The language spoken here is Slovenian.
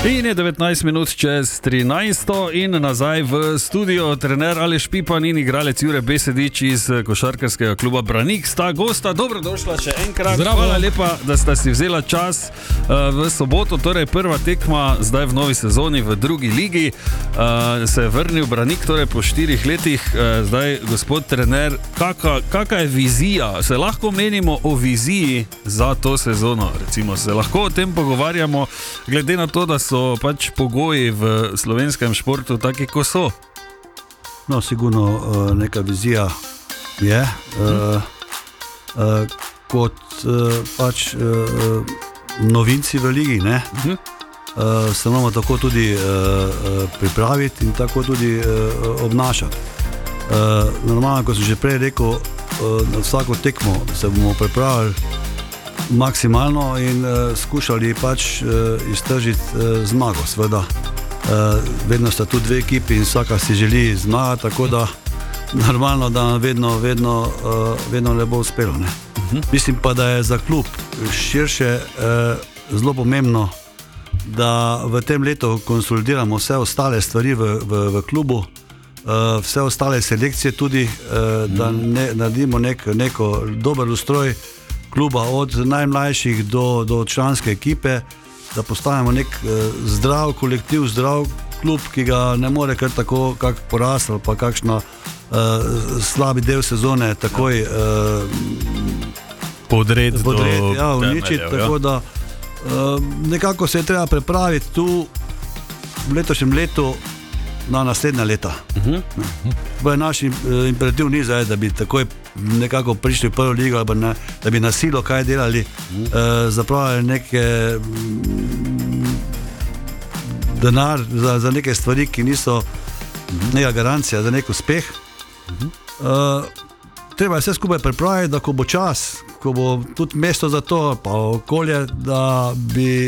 In je 19 minut čez 13 in nazaj v studio trener Aleš Pipan in igralec Jure Besedič iz košarkarskega kluba Branik sta gosta. Dobrodošla še enkrat. Zdravo. Hvala lepa, da sta si vzela čas v soboto, torej prva tekma zdaj v novi sezoni v drugi ligi. Se je vrnil Branik, torej po 4 letih. Zdaj, gospod trener, kaka je vizija? Se lahko menimo o viziji za to sezono? Recimo, se lahko o tem pogovarjamo, glede na to, da so pač pogoji v slovenskem športu taki, ko so. No, sigurno neka vizija je. Kot pač novinci v ligi, ne? Se moramo tako tudi pripraviti in tako tudi obnašati. Normalno, kot sem že prej rekel, na vsako tekmo se bomo pripravili maksimalno in skušali pač iztržiti zmago, seveda. Vedno sta tu dve ekipi in vsaka si želi zmagati, tako da normalno, da vedno ne bo uspelo, ne? Mislim pa, da je za klub širše zelo pomembno, da v tem letu konsolidiramo vse ostale stvari v klubu, vse ostale selekcije tudi, da naredimo neko dober ustroj kluba od najmlajših do članske ekipe, da postanemo nek zdrav kolektiv, zdrav klub, ki ga ne more kar tako kak porast ali pa kakšna slabi del sezone takoj Podred uničiti, tako da nekako se je treba pripraviti tu v letošnjem letu na naslednja leta. Naš imperativ ni zdaj, da bi takoj nekako prišli v prvo ligo, ali da bi na silo kaj delali, zapravljali neke denar za neke stvari, ki niso neka garancija za nek uspeh. Treba je vse skupaj pripraviti, da ko bo čas, ko bo tudi mesto za to, pa okolje, da bi